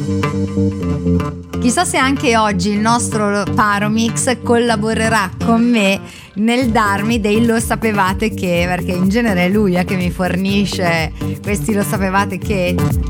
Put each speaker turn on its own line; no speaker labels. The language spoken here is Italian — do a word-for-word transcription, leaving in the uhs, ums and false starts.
Chissà se anche oggi il nostro Paromix collaborerà con me nel darmi dei lo sapevate che, perché in genere è lui che mi fornisce questi lo sapevate che